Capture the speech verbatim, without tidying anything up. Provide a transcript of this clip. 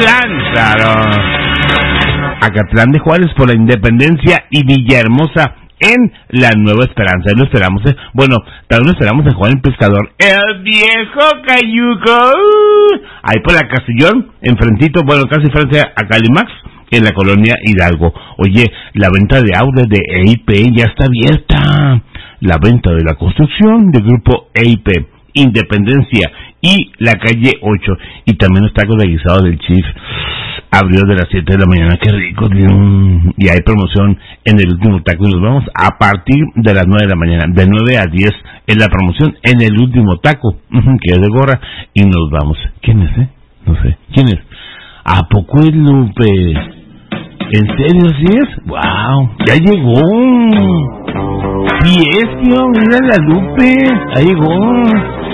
Acatlán, claro. Acatlán de Juárez por la Independencia y Villahermosa en la Nueva Esperanza. Ahí lo esperamos, ¿eh? Bueno, también lo esperamos en Juan el Pescador. El viejo Cayuco. Uh, ahí por la Castellón, enfrentito, bueno, casi frente a Calimax, en la colonia Hidalgo. Oye, la venta de autos de E I P ya está abierta. La venta de la construcción del grupo E I P, Independencia y la calle ocho. Y también los tacos de guisado del Chief. Abrió de las siete de la mañana, qué rico. Y hay promoción en el último taco. Y nos vamos a partir de las nueve de la mañana. De nueve a diez en la promoción en el último taco, que es de gorra. Y nos vamos. ¿Quién es, eh? No sé. ¿Quién es? ¿A poco es Lupe? ¿En serio así es? ¡Wow! ¡Ya llegó! ¡Sí es, tío! ¡Mira la Lupe! ¡Ya llegó!